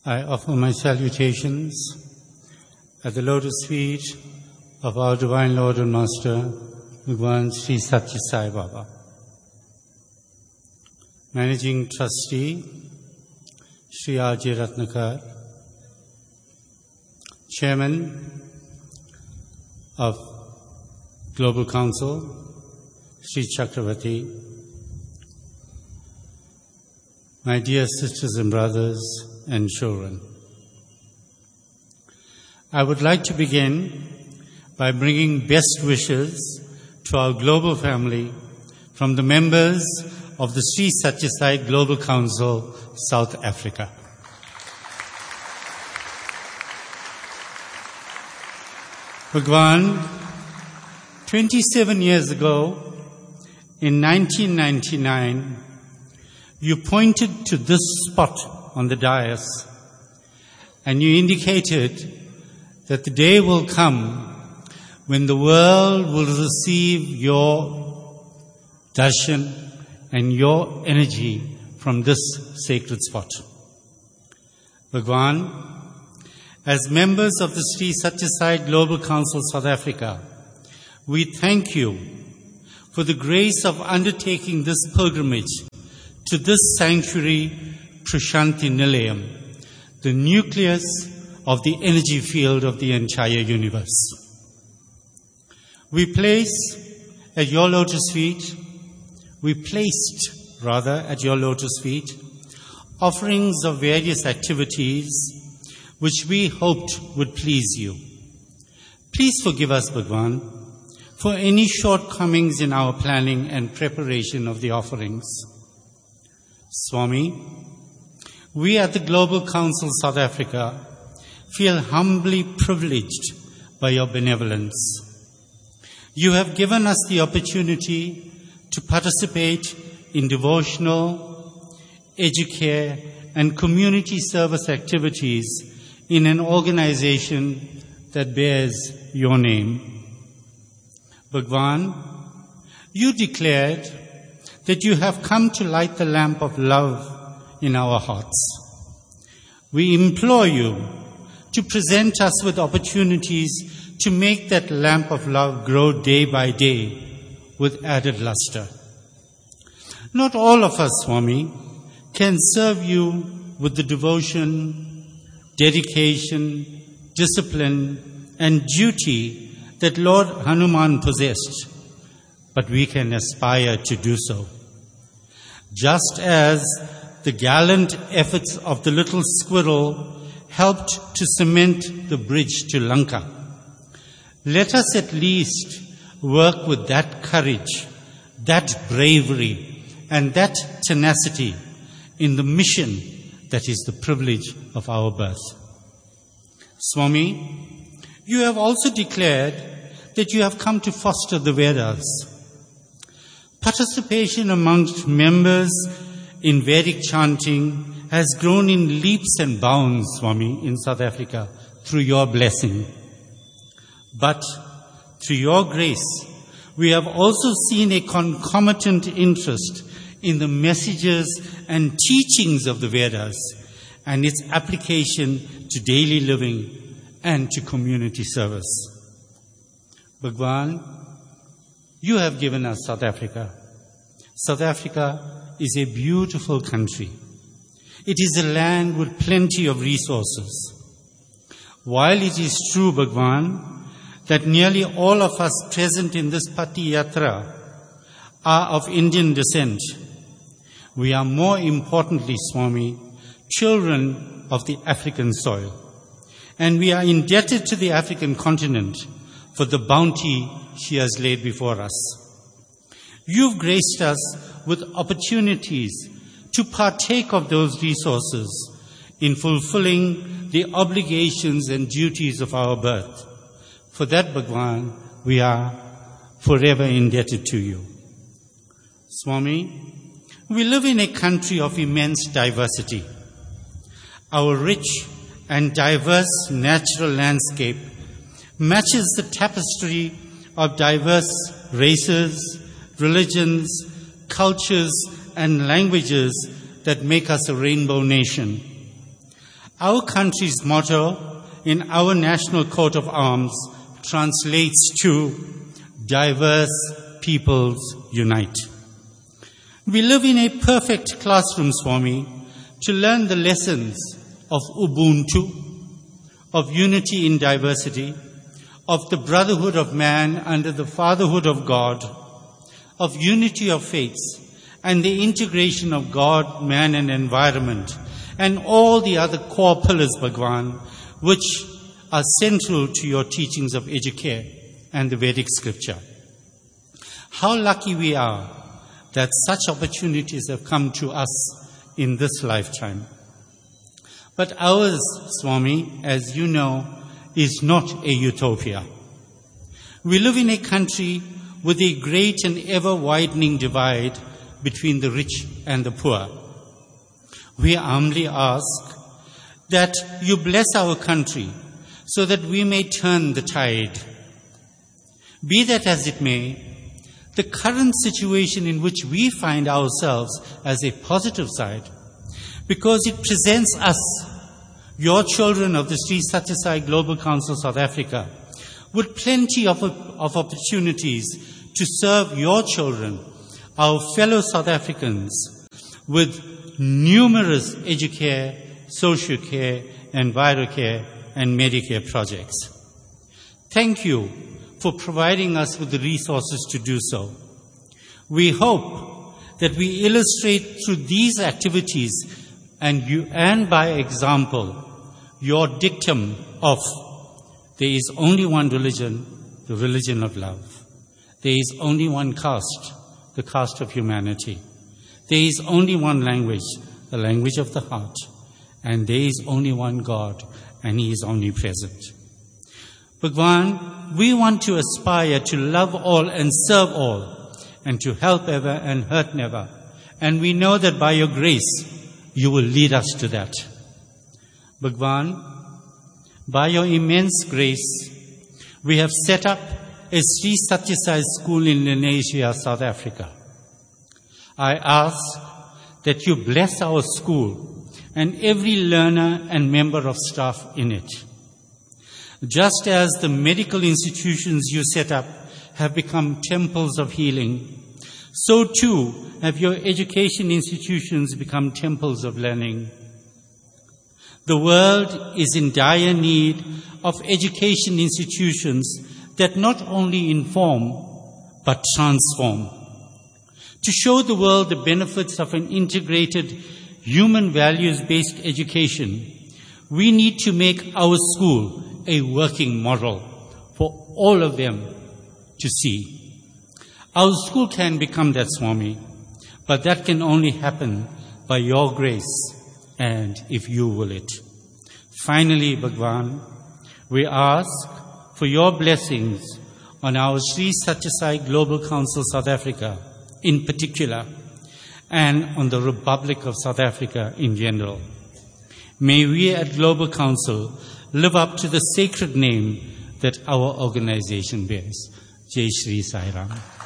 I offer my salutations at the lotus feet of our Divine Lord and Master, Bhagwan Sri Satya Sai Baba. Managing Trustee, Sri R.J. Ratnakar, Chairman of Global Council, Sri Chakravarti, my dear sisters and brothers and children. I would like to begin by bringing best wishes to our global family from the members of the Sri Satya Sai Global Council, South Africa. Bhagwan, 27 years ago, in 1999, you pointed to this spot on the dais and you indicated that the day will come when the world will receive your darshan and your energy from this sacred spot. Bhagwan, as members of the Sri Satya Sai Global Council South Africa, we thank you for the grace of undertaking this pilgrimage to this sanctuary, Prashanti Nilayam, the nucleus of the energy field of the entire universe. We placed at your lotus feet offerings of various activities which we hoped would please you. Please forgive us, Bhagwan, for any shortcomings in our planning and preparation of the offerings. Swami, we at the Global Council South Africa feel humbly privileged by your benevolence. You have given us the opportunity to participate in devotional, educare, and community service activities in an organization that bears your name. Bhagwan, you declared that you have come to light the lamp of love in our hearts. We implore you to present us with opportunities to make that lamp of love grow day by day with added luster. Not all of us, Swami, can serve you with the devotion, dedication, discipline, and duty that Lord Hanuman possessed, but we can aspire to do so. Just as the gallant efforts of the little squirrel helped to cement the bridge to Lanka, let us at least work with that courage, that bravery, and that tenacity in the mission that is the privilege of our birth. Swami, you have also declared that you have come to foster the Vedas. Participation amongst members in Vedic chanting has grown in leaps and bounds, Swami, in South Africa through your blessing. But through your grace, we have also seen a concomitant interest in the messages and teachings of the Vedas and its application to daily living and to community service. Bhagwan, you have given us South Africa. South Africa is a beautiful country. It is a land with plenty of resources. While it is true, Bhagwan, that nearly all of us present in this Pati Yatra are of Indian descent, we are more importantly, Swami, children of the African soil. And we are indebted to the African continent for the bounty she has laid before us. You've graced us with opportunities to partake of those resources in fulfilling the obligations and duties of our birth. For that, Bhagwan, we are forever indebted to you. Swami, we live in a country of immense diversity. Our rich and diverse natural landscape matches the tapestry of diverse races, religions, cultures, and languages that make us a rainbow nation. Our country's motto in our national coat of arms translates to diverse peoples unite. We live in a perfect classroom, Swami, to learn the lessons of Ubuntu, of unity in diversity, of the brotherhood of man under the fatherhood of God, of unity of faiths, and the integration of God, man, and environment, and all the other core pillars, Bhagwan, which are central to your teachings of Educare and the Vedic scripture. How lucky we are that such opportunities have come to us in this lifetime. But ours, Swami, as you know, is not a utopia. We live in a country with a great and ever-widening divide between the rich and the poor. We humbly ask that you bless our country so that we may turn the tide. Be that as it may, the current situation in which we find ourselves as a positive side, because it presents us, your children of the Sri Satya Sai Global Council South Africa, with plenty of opportunities to serve your children, our fellow South Africans, with numerous Educare, Social Care, EnviroCare, and Medicare projects. Thank you for providing us with the resources to do so. We hope that we illustrate through these activities and by example your dictum of there is only one religion, the religion of love. There is only one caste, the caste of humanity. There is only one language, the language of the heart. And there is only one God, and He is omnipresent. Bhagwan, we want to aspire to love all and serve all, and to help ever and hurt never. And we know that by your grace, you will lead us to that. Bhagwan, by your immense grace, we have set up a Sri Satya Sai school in Lenasia, South Africa. I ask that you bless our school and every learner and member of staff in it. Just as the medical institutions you set up have become temples of healing, so too have your education institutions become temples of learning. The world is in dire need of education institutions that not only inform, but transform. To show the world the benefits of an integrated, human values-based education, we need to make our school a working model for all of them to see. Our school can become that, Swami, but that can only happen by your grace and if you will it. Finally, Bhagwan, we ask for your blessings on our Sri Satya Sai Global Council South Africa in particular, and on the Republic of South Africa in general. May we at Global Council live up to the sacred name that our organization bears. Jai Shri Sai Ram.